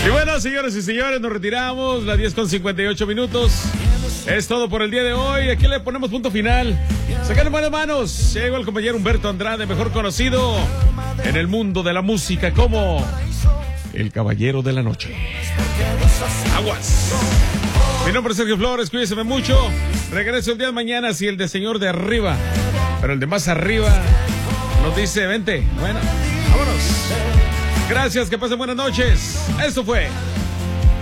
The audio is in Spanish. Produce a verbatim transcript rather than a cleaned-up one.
Y bueno, señores y señores, nos retiramos, las diez con cincuenta y ocho minutos. Es todo por el día de hoy. Aquí le ponemos punto final. Sacando buenas manos. Llegó el compañero Humberto Andrade, mejor conocido en el mundo de la música como el Caballero de la Noche. Aguas. Mi nombre es Sergio Flores, cuídense mucho. Regreso el día de mañana, si el de señor de arriba, pero el de más arriba nos dice, vente. Bueno, vámonos. Gracias, que pasen buenas noches. Esto fue